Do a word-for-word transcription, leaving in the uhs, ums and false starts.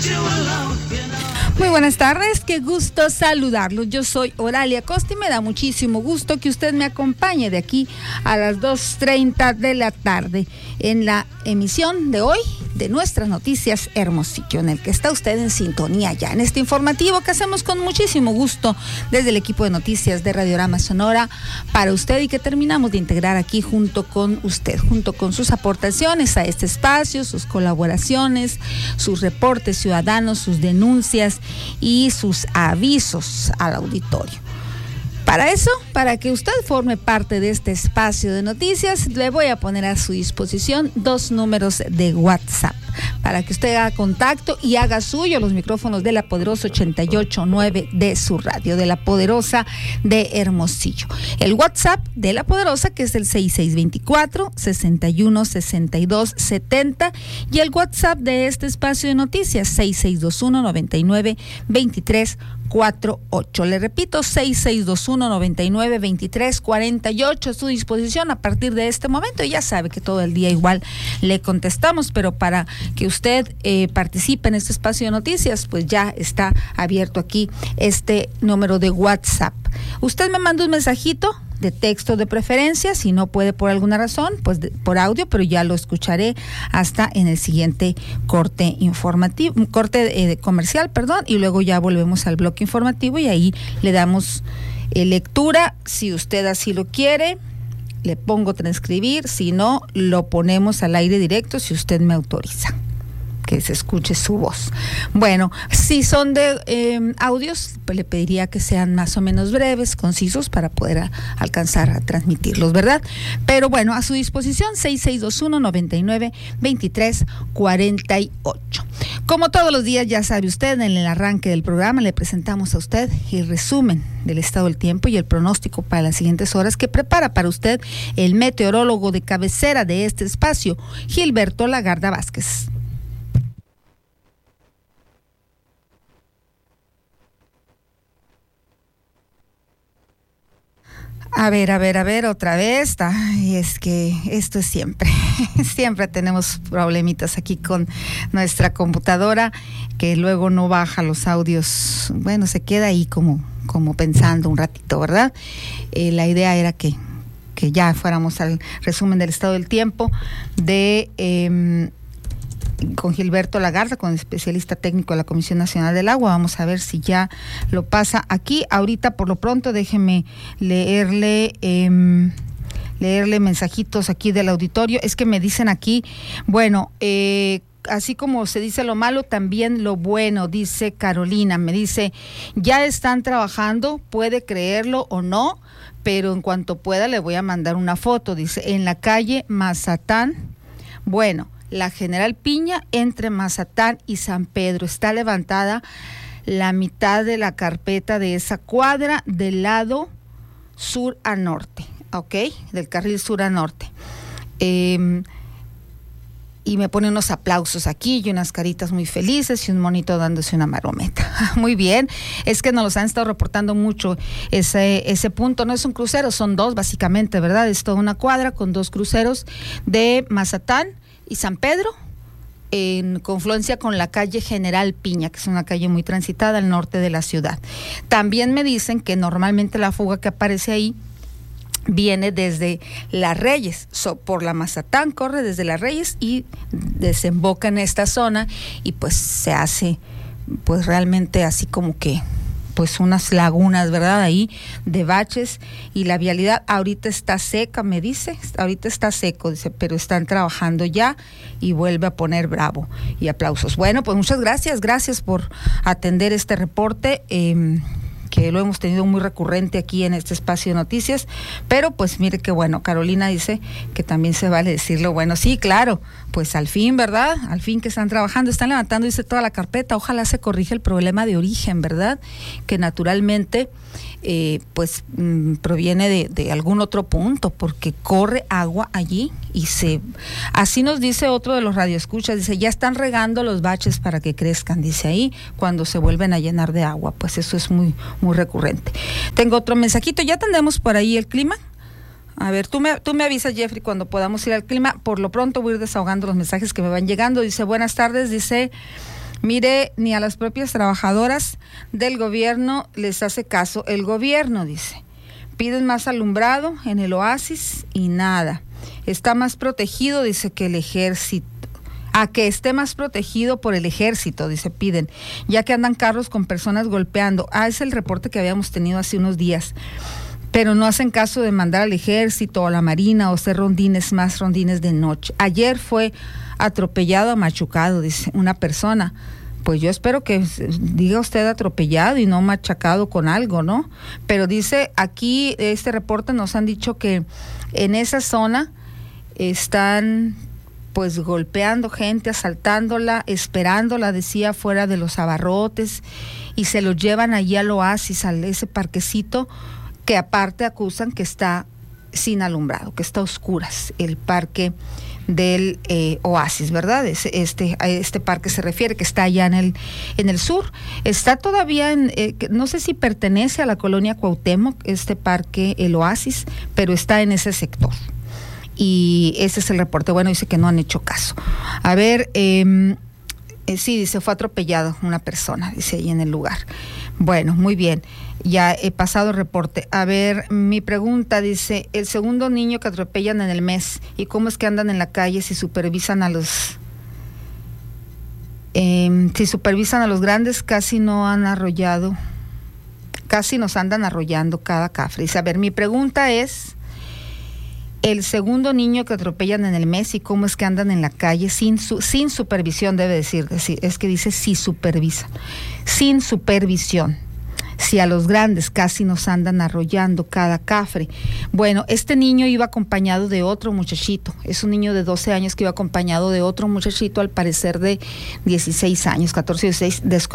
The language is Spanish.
Muy buenas tardes, qué gusto saludarlos. Yo soy Oralia Costa y me da muchísimo gusto que usted me acompañe de aquí a las dos treinta de la tarde en la emisión de hoy de nuestras noticias Hermosillo, en el que está usted en sintonía ya, en este informativo que hacemos con muchísimo gusto desde el equipo de noticias de Radiorama Sonora para usted y que terminamos de integrar aquí junto con usted, junto con sus aportaciones a este espacio, sus colaboraciones, sus reportes ciudadanos, sus denuncias y sus avisos al auditorio. Para eso, para que usted forme parte de este espacio de noticias, le voy a poner a su disposición dos números de WhatsApp para que usted haga contacto y haga suyo los micrófonos de La Poderosa ochenta y ocho punto nueve de su radio, de La Poderosa de Hermosillo. El WhatsApp de La Poderosa, que es el seis seis dos cuatro, seis uno, seis dos siete cero, y el WhatsApp de este espacio de noticias, seis seis dos uno, nueve nueve, dos tres cuatro ocho. Le repito, seis seis dos uno, nueve nueve, dos tres cuatro ocho a su disposición a partir de este momento. Ya sabe que todo el día igual le contestamos, pero para que usted eh, participe en este espacio de noticias, pues ya está abierto aquí este número de WhatsApp. Usted me manda un mensajito de texto de preferencia, si no puede por alguna razón, pues de, por audio, pero ya lo escucharé hasta en el siguiente corte informativo, corte eh, comercial, perdón, y luego ya volvemos al bloque informativo y ahí le damos eh, lectura, si usted así lo quiere, le pongo transcribir, si no, lo ponemos al aire directo si usted me autoriza que se escuche su voz. Bueno, si son de eh, audios, pues le pediría que sean más o menos breves, concisos, para poder a, alcanzar a transmitirlos, ¿verdad? Pero bueno, a su disposición, seis seis dos uno, nueve nueve, dos tres cuatro ocho. Como todos los días, ya sabe usted, en el arranque del programa le presentamos a usted el resumen del estado del tiempo y el pronóstico para las siguientes horas que prepara para usted el meteorólogo de cabecera de este espacio, Gilberto Lagarda Vázquez. A ver, a ver, a ver, otra vez. Ay, es que esto es siempre, siempre tenemos problemitas aquí con nuestra computadora, que luego no baja los audios, bueno, se queda ahí como, como pensando un ratito, ¿verdad? Eh, la idea era que, que ya fuéramos al resumen del estado del tiempo de... Eh, con Gilberto Lagarda, con el especialista técnico de la Comisión Nacional del Agua. Vamos a ver si ya lo pasa aquí. Ahorita, por lo pronto, déjeme leerle eh, leerle mensajitos aquí del auditorio. Es que me dicen aquí, bueno, eh, así como se dice lo malo, también lo bueno, dice Carolina. Me dice, ya están trabajando, puede creerlo o no, pero en cuanto pueda le voy a mandar una foto. Dice, en la calle Mazatán, bueno, la General Piña entre Mazatán y San Pedro. Está levantada la mitad de la carpeta de esa cuadra del lado sur a norte, ¿ok? Del carril sur a norte. Eh, y me pone unos aplausos aquí y unas caritas muy felices y un monito dándose una marometa. Muy bien, es que nos los han estado reportando mucho ese, ese punto. No es un crucero, son dos básicamente, ¿verdad? Es toda una cuadra con dos cruceros de Mazatán y San Pedro, en confluencia con la calle General Piña, que es una calle muy transitada al norte de la ciudad. También me dicen que normalmente la fuga que aparece ahí viene desde Las Reyes, so, por la Mazatán, corre desde Las Reyes y desemboca en esta zona y pues se hace pues realmente así como que pues unas lagunas, ¿verdad? Ahí de baches, y la vialidad ahorita está seca, me dice, ahorita está seco, dice, pero están trabajando ya y vuelve a poner bravo y aplausos. Bueno, pues muchas gracias, gracias por atender este reporte, eh, que lo hemos tenido muy recurrente aquí en este espacio de noticias, pero pues mire que bueno, Carolina dice que también se vale decirlo, bueno, sí, claro, pues al fin, ¿verdad? Al fin que están trabajando, están levantando, dice, toda la carpeta, ojalá se corrija el problema de origen, ¿verdad? Que naturalmente eh, pues mmm, proviene de, de algún otro punto, porque corre agua allí y se, así nos dice otro de los radioescuchas, dice, ya están regando los baches para que crezcan, dice ahí, cuando se vuelven a llenar de agua, pues eso es muy, muy recurrente. Tengo otro mensajito, ya tendremos por ahí el clima. A ver, tú me, tú me avisas, Jeffrey, cuando podamos ir al clima. Por lo pronto voy a ir desahogando los mensajes que me van llegando. Dice, buenas tardes, dice, Mire, ni a las propias trabajadoras del gobierno les hace caso el gobierno, dice. Piden más alumbrado en el oasis y nada. Está más protegido, dice, que el ejército. A que esté más protegido por el ejército, dice, piden, ya que andan carros con personas golpeando. Ah, es el reporte que habíamos tenido hace unos días. Pero no hacen caso de mandar al ejército o a la marina o hacer rondines, más rondines de noche. Ayer fue atropellado, machucado, dice una persona. Pues yo espero que diga usted atropellado y no machacado con algo, ¿no? Pero dice aquí, este reporte nos han dicho que en esa zona están pues golpeando gente, asaltándola, esperándola, decía, fuera de los abarrotes, y se los llevan allí al oasis, a ese parquecito, que aparte acusan que está sin alumbrado, que está a oscuras, el parque del eh, oasis, ¿verdad? Este, este, a este parque se refiere, que está allá en el, en el sur. Está todavía en, eh, no sé si pertenece a la colonia Cuauhtémoc, este parque, el oasis, pero está en ese sector. Y ese es el reporte. Bueno, dice que no han hecho caso. A ver, eh, eh, sí, dice, fue atropellado una persona, dice ahí en el lugar. Bueno, muy bien, ya he pasado el reporte. A ver, mi pregunta dice, el segundo niño que atropellan en el mes, ¿y cómo es que andan en la calle si supervisan a los... Eh, si supervisan a los grandes, casi no han arrollado, casi nos andan arrollando cada cafre? Dice, a ver, mi pregunta es... El segundo niño que atropellan en el mes, y cómo es que andan en la calle sin su, sin supervisión, debe decir, decir, es que dice si supervisan, sin supervisión. Si a los grandes casi nos andan arrollando cada cafre. Bueno, este niño iba acompañado de otro muchachito, es un niño de doce años que iba acompañado de otro muchachito, al parecer de dieciséis años, catorce, dieciséis,